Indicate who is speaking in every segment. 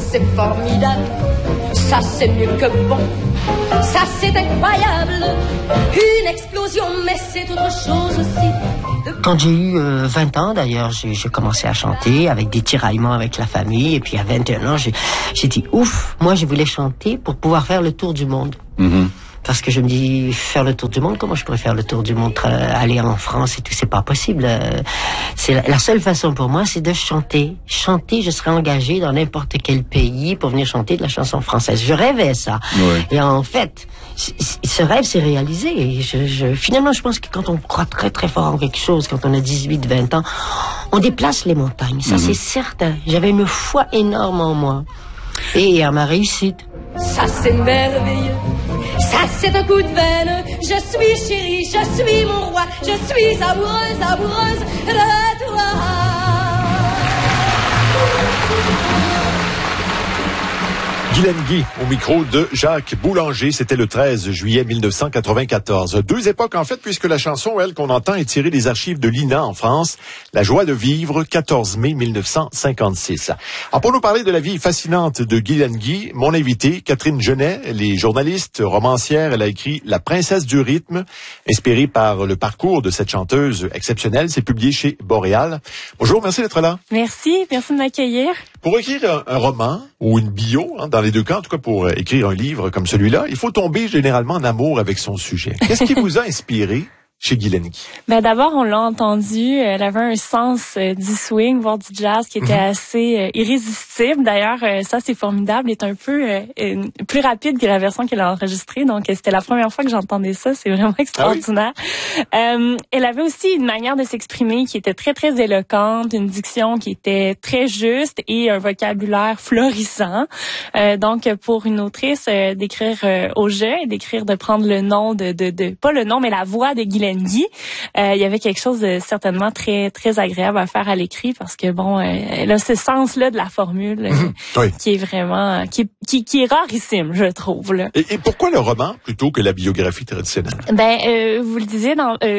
Speaker 1: c'est formidable. Ça, c'est mieux que bon. Ça, c'est incroyable. Une explosion, mais c'est autre chose aussi.
Speaker 2: Quand j'ai eu 20 ans, d'ailleurs, j'ai commencé à chanter avec des tiraillements avec la famille. Et puis à 21 ans, j'ai dit, ouf, moi je voulais chanter pour pouvoir faire le tour du monde. Mm-hmm. Parce que je me dis, faire le tour du monde, comment je pourrais faire le tour du monde, aller en France et tout, c'est pas possible. C'est la seule façon pour moi, c'est de chanter. Chanter, je serais engagée dans n'importe quel pays pour venir chanter de la chanson française. Je rêvais ça. Ouais. Et en fait, ce rêve s'est réalisé. Et finalement, je pense que quand on croit très très fort en quelque chose, quand on a 18, 20 ans, on déplace les montagnes. Ça, c'est certain. J'avais une foi énorme en moi. Et à ma réussite.
Speaker 1: Ça, c'est merveilleux. Ça, c'est un coup de veine. Je suis chérie, je suis mon roi. Je suis amoureuse, amoureuse de toi.
Speaker 3: Guylaine Guy, au micro de Jacques Boulanger. C'était le 13 juillet 1994. Deux époques, en fait, puisque la chanson, elle, qu'on entend est tirée des archives de l'INA en France. La joie de vivre, 14 mai 1956. Alors, pour nous parler de la vie fascinante de Guylaine Guy, mon invitée, Catherine Genet, elle est journaliste, romancière. Elle a écrit La princesse du rythme, inspirée par le parcours de cette chanteuse exceptionnelle. C'est publié chez Boréal. Bonjour, merci d'être là.
Speaker 4: Merci de m'accueillir.
Speaker 3: Pour écrire un roman ou une bio, dans les deux cas, en tout cas pour écrire un livre comme celui-là, il faut tomber généralement en amour avec son sujet. Qu'est-ce qui vous a inspiré chez Guylaine Guy?
Speaker 4: D'abord, on l'a entendu, elle avait un sens du swing, voire du jazz qui était assez irrésistible. D'ailleurs, ça, c'est formidable. Elle est un peu plus rapide que la version qu'elle a enregistrée. Donc, c'était la première fois que j'entendais ça. C'est vraiment extraordinaire. Ah oui? Elle avait aussi une manière de s'exprimer qui était très, très éloquente, une diction qui était très juste et un vocabulaire florissant. Donc, pour une autrice, d'écrire au jeu et d'écrire, de prendre le nom pas le nom, mais la voix de Guylaine Guy, il y avait quelque chose de certainement très très agréable à faire à l'écrit parce que bon, elle a ce sens-là de la formule qui est vraiment qui est rarissime, je trouve là.
Speaker 3: Et pourquoi le roman plutôt que la biographie traditionnelle?
Speaker 4: Vous le disiez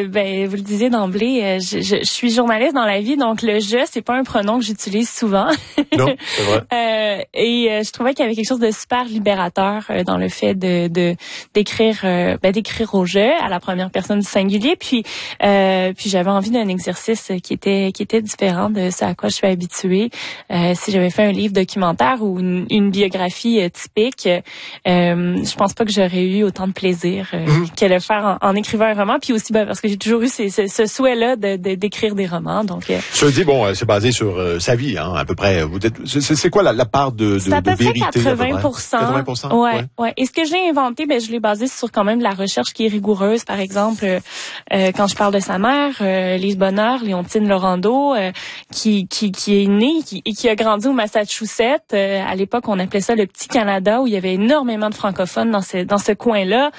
Speaker 4: d'emblée, je suis journaliste dans la vie, donc le je c'est pas un pronom que j'utilise souvent.
Speaker 3: Non, c'est vrai.
Speaker 4: Et je trouvais qu'il y avait quelque chose de super libérateur dans le fait d'écrire au jeu à la première personne du singulier. Puis j'avais envie d'un exercice qui était différent de ce à quoi je suis habituée. Si j'avais fait un livre documentaire ou une biographie typique, je pense pas que j'aurais eu autant de plaisir que le faire en écrivant un roman. Puis aussi parce que j'ai toujours eu ce souhait-là d'écrire des romans. Donc
Speaker 3: je dis c'est basé sur sa vie, à peu près. C'est quoi la part de vérité? C'est à peu près
Speaker 4: 80%. 80%. Ouais. Et ce que j'ai inventé, je l'ai basé sur quand même de la recherche qui est rigoureuse. Par exemple, quand je parle de sa mère, Lise Bonheur, Léontine Laurando, qui est née et qui a grandi au Massachusetts. À l'époque, on appelait ça le petit Canada, où il y avait énormément de francophones dans ce coin-là.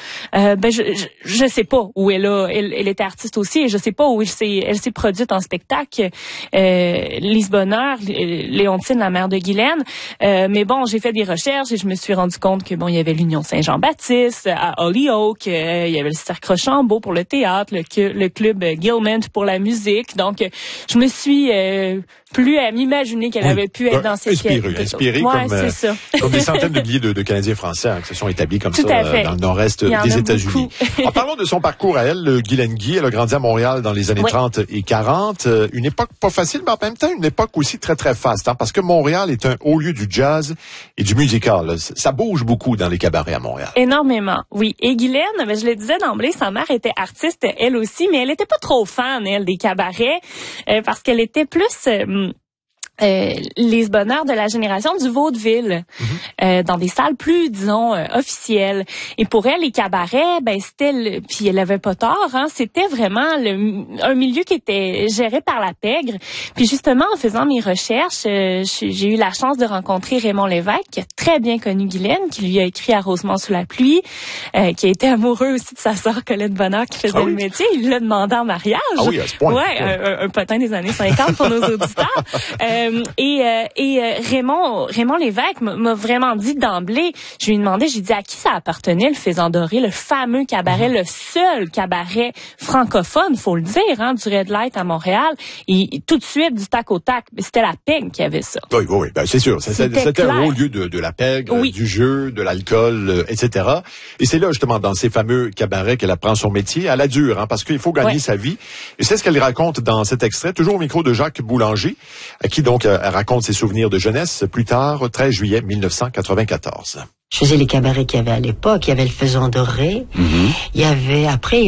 Speaker 4: Je sais pas où elle était artiste aussi, et je sais pas où elle s'est produite en spectacle. Lise Bonheur, Léontine, la mère de Guylaine. Mais bon, j'ai fait des recherches et je me suis rendu compte que il y avait l'Union Saint-Jean-Baptiste à Holyoke, il y avait le Cercle Rochambeau pour le théâtre, le club Gilman pour la musique. Donc, je me suis plus à m'imaginer qu'elle avait pu être dans cette
Speaker 3: inspirée comme des centaines de milliers de Canadiens français qui se sont établis comme ça dans le nord-est des États-Unis. En parlant de son parcours à elle, Guylaine Guy, elle a grandi à Montréal dans les années 30 et 40. Une époque pas facile, mais en même temps une époque aussi très très faste, parce que Montréal est un haut lieu du jazz et du musical. Ça bouge beaucoup dans les cabarets à Montréal.
Speaker 4: Énormément, oui. Et Guylaine, je le disais d'emblée, sa mère était artiste elle aussi, mais elle était pas trop fan, elle, des cabarets, parce qu'elle était plus Lise Bonheur de la génération du vaudeville, dans des salles plus, disons, officielles. Et pour elle, les cabarets, c'était puis elle avait pas tort, c'était vraiment un milieu qui était géré par la pègre. Puis justement, en faisant mes recherches, j'ai eu la chance de rencontrer Raymond Lévesque, qui a très bien connu Guylaine, qui lui a écrit à Rosemont sous la pluie, qui a été amoureux aussi de sa sœur Colette Bonheur, qui faisait le métier. Il l'a demandé en mariage.
Speaker 3: Ah oui, à ce point.
Speaker 4: Ouais, un potin des années 50 pour nos auditeurs. Raymond Lévesque m'a vraiment dit d'emblée, je lui ai demandé, j'ai dit à qui ça appartenait le Faisan Doré, le fameux cabaret, le seul cabaret francophone, faut le dire, hein, du Red Light à Montréal. Et tout de suite, du tac au tac, c'était la PEG qui avait ça.
Speaker 3: Oui, ben, c'est sûr. C'était un haut lieu de la PEG, du jeu, de l'alcool, etc. Et c'est là, justement, dans ces fameux cabarets qu'elle apprend son métier à la dure, hein, parce qu'il faut gagner sa vie. Et c'est ce qu'elle raconte dans cet extrait, toujours au micro de Jacques Boulanger, à qui donc elle raconte ses souvenirs de jeunesse plus tard, 13 juillet 1994.
Speaker 2: Je faisais les cabarets qu'il y avait à l'époque. Il y avait le Faisan Doré. Il y avait, après,